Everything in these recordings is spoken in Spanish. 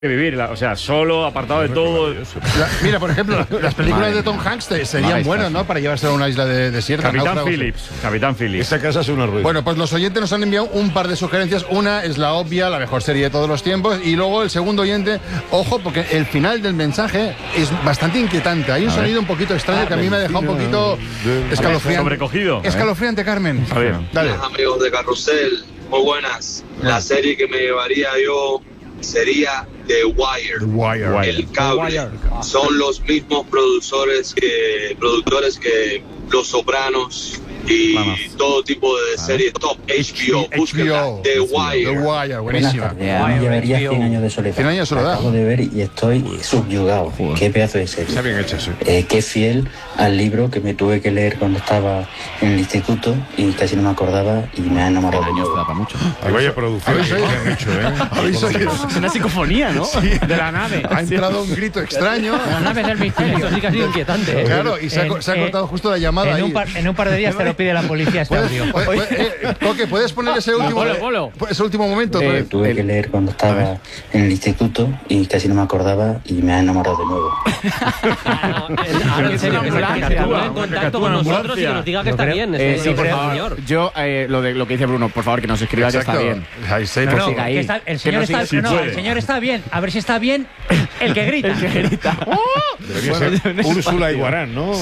que vivir, o sea, solo, apartado de todo. Mira, por ejemplo, las películas de Tom Hanks serían buenas, ¿no? Para llevarse a una isla desierta. Capitán Phillips. Esta casa es una ruina. Bueno, pues los oyentes nos han enviado un par de sugerencias. Una es la obvia, la mejor serie de todos los tiempos. Y luego el segundo oyente, ojo, porque el final del mensaje es bastante inquietante. Hay un sonido un poquito extraño que a mí me ha dejado un poquito escalofriante. Sobrecogido. Escalofriante, Carmen. A ver. Dale. Hola, amigos de Carrusel, muy buenas. La serie que me llevaría yo sería The Wire. The Wire. El cable. Son los mismos productores que Los Sopranos y todo tipo de series top. HBO, búsquenla. The Wire. The Wire, buenísima. A mí llevaría 100 años de soledad. 100 años de soledad. Acabo de ver y estoy subyugado. Qué pedazo de serie. Está bien hecha, sí. Qué fiel al libro que me tuve que leer cuando estaba en el instituto y casi no me acordaba y me ha enamorado de nuevo. Ay, vaya producción ¿Habéis que oído? han hecho, ¿eh? ¿Habéis oído? Es una psicofonía, ¿no? De la nave. Ha entrado un grito extraño. La nave del misterio. Esto sí que ha sido inquietante. Claro, y se ha cortado justo la llamada ahí. En un par de días te lo pide la policía este audio. Coque, ¿puedes poner ese último momento? Tuve que leer cuando estaba en el instituto y casi no me acordaba y me ha enamorado de nuevo. Ahora en serio, que se ponga en contacto con nosotros y que nos diga que está bien. Sí, por favor. Yo, lo que dice Bruno, por favor, que nos escriba que está bien. Ahí sí, No, pues no, siga ahí. que el señor está, si no, puede. el señor está bien. A ver si está bien el que grita. Debería ser Úrsula Iguarán, ¿no? La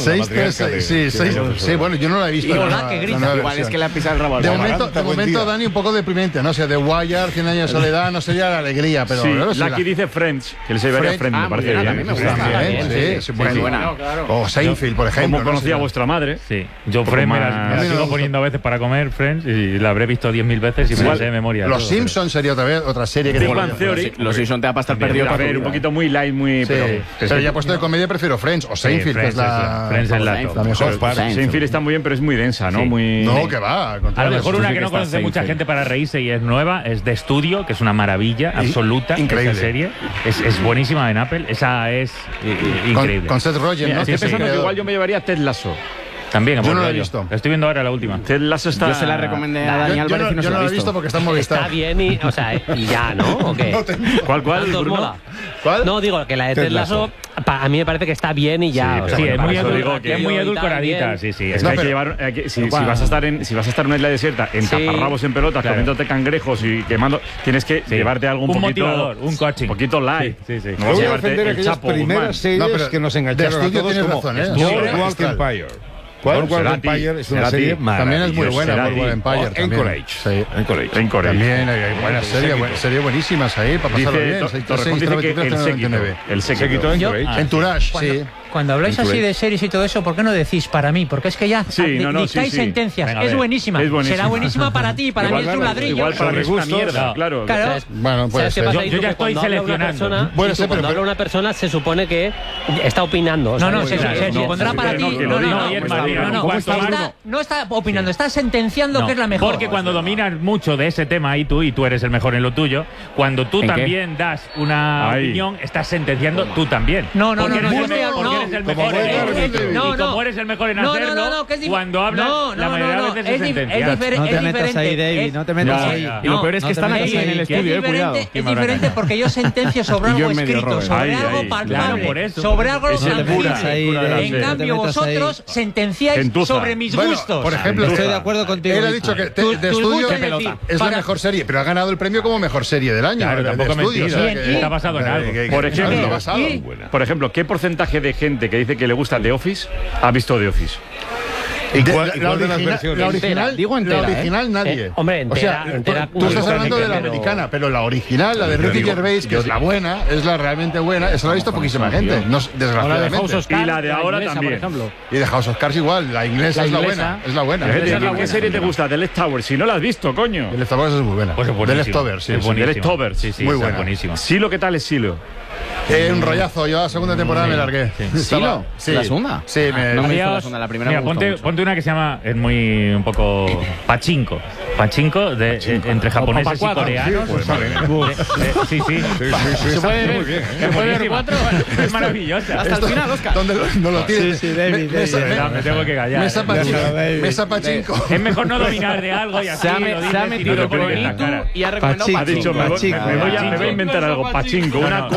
636. matriarca de- Sí, bueno, yo no la he visto. Y la- hola, que la grita. nueva Igual es versión. que le ha pisado el rabo al De rabo. momento, Buen día. Dani, un poco deprimente, ¿no? O sea, The Wire, 100 años de soledad, no sería la alegría, pero... Sí, bueno, sí, Lucky dice Friends, que él se llevaría Friends. Friends, me parece muy bien, bien. a mí me gusta. También, sí, muy buena. O Seinfeld, por ejemplo. ¿Cómo conocía a vuestra madre? Sí, yo poco Friends me más- la A mí me sigo gusta. poniendo a veces para comer, Friends, y la habré visto 10.000 veces y me la sé de memoria. Los todo, Simpsons sería otra serie que Big te Bang Theory. Los Simpsons te va a estar perdido. A ver, un poquito muy light, muy... Sí, pero ya puesto de comedia prefiero Friends o Seinfeld, que es la... Friends es la top. la mejor parte. Seinfeld está muy bien, pero es muy densa, ¿no? Sí. Muy... No, que va. al A lo contrario. mejor una sí que que no está conoce mucha Seinfeld. gente para reírse y es nueva, es de Estudio, que es una maravilla absoluta. increíble. Esa serie. Es buenísima en Apple. Esa es increíble. Con Seth Rogen, Mira, ¿no? estoy Que es el pensando que creador. igual yo me llevaría a Ted Lasso. También, Yo no la he rollo. visto. La estoy viendo ahora la última. Ted Lasso está... Yo se la recomendé a Dani Yo Álvarez y no se no la la ha he visto porque está en Movistar. Está bien y, o sea, y ya, ¿no? ¿O qué? ¿Cuál, ¿Tanto os Bruno? mola? ¿Cuál? No, digo que la de Ted Lasso, a mí me parece que está bien y ya. Sí, o sea, Sí, pero es para muy, eso digo que- es muy y tal, edulcoradita. bien. Sí, sí. Es que No, hay que pero- llevar... si vas a estar en una isla desierta, en Sí. taparrabos en pelotas, Claro. comiéndote cangrejos y quemando... Tienes que Sí. llevarte algo un Un poquito... motivador, un coaching. Un poquito light. Sí, sí, sí. No Yo voy a llevarte defender el aquellas Chapo Guzmán. primeras series No, pero que nos de engancharon a Estudio todos tienes como razón, ¿eh? Boardwalk Magistral. Empire. Boardwalk Serati. Empire es una Serati. serie También es muy maravillosa. buena, Serati. Boardwalk Empire. O también. Anchorage. Sí. Anchorage. Anchorage. También hay buenas series buenísimas ahí para pasarlo bien. Dice Torrejón dice que el séquito. El Se séquito. quitó Yo- Anchorage. Entourage, sí. Cuando habláis así de series y todo eso, ¿por qué no decís para mí? Porque es que ya Sí, no, no, dictáis sí, sí. sentencias. Venga, a es ver. buenísima. Es buenísima. Será buenísima para ti, para Igual, mí es un claro, ladrillo. Igual para mí es una gustos, mierda, no. claro. Claro. Bueno, puede ¿Sabes qué ser. pasa? Yo ya Que estoy cuando habla una seleccionando. persona, Bueno, y sí, cuando pero- habla una persona se supone que está opinando. o sea, No, que- se supondrá para ti. que lo diga, No, y es no, más, no, no, ¿cómo está no está opinando, está sentenciando No, que es la mejor. Porque cuando dominas mucho de ese tema y tú eres el mejor en lo tuyo, cuando tú ¿En qué? también das una Ahí. opinión, estás sentenciando tú también. No, no, Porque no, eres yo el estoy- mejor, no. porque eres el Como mejor fue en Carmen eso. Levy. No, Y no. como eres el mejor en No, hacerlo, no, no, que es cuando hablas, la mayoría de veces es sentenciar. diferente. No te metas ahí, David, no te metas Ya, ahí. ya. Y lo peor es que No te están metas aquí ahí, en el que estudio, cuidado. Es diferente porque yo sentencio sobre Y yo algo en medio, escrito, Robert. sobre Ahí, algo ahí. palpable, Claro, por eso. sobre algo Es No te tangible. metas ahí, pura de la David, En serie. no te cambio, metas ahí. vosotros sentenciáis Gentuza. sobre mis Bueno, gustos. por ejemplo, Estoy de acuerdo contigo. Él ha dicho que de Tus Estudio gustos, Qué pelota. es la para- mejor serie, pero ha ganado el premio como mejor serie del año. Claro, de tampoco es Estudio, mentira. o sea, que- Y- Está basado en algo. Por ejemplo, está basado. y- Por ejemplo, ¿qué porcentaje de gente que dice que le gusta The Office ha visto The Office? ¿Y De- cuál la de las original, versiones? la original, Digo entera, la original nadie. hombre, o sea, entera, entera, tú estás uy, hablando de la pero- americana, pero la original, la de Ricky Gervais, que es la buena, es la realmente buena, esa la ha visto poquísima gente, no, desgraciadamente. Y la de ahora también. por ejemplo. Y de House of Cards igual, la inglesa La es la inglesa. buena, es la buena. Gente, Esa es la ¿qué buena. serie te gusta? The Leftovers. Si no la has visto, coño. The Leftovers es muy buena. Pues es The buenísimo. Leftovers, sí. Es sí. buenísimo. The Leftovers. Sí, sí, Muy está buena. buenísimo. Silo, ¿qué tal es Silo? Un rollazo, yo a la segunda temporada me largué. ¿Silo? Sí. ¿La segunda? Sí, me... No me hizo la Adiós. segunda, la primera Mira, me gustó mucho. ponte una que se llama, es muy un poco pachinko. Pachinko, entre japoneses y coreanos. Sí. Se puede ver. Muy bien, Se puede ver Buenísima. 4. Es maravillosa. Hasta el final, Oscar. ¿Dónde no lo tienes? Sí, David. De verdad, me tengo que callar. Mesa Pachinko. Es mejor no dominar de algo y así Se ha lo dices y no metido lo con pones en la Itu cara. y ha recomendado Pachinko. Ha dicho, me voy a inventar algo. Pachinko, una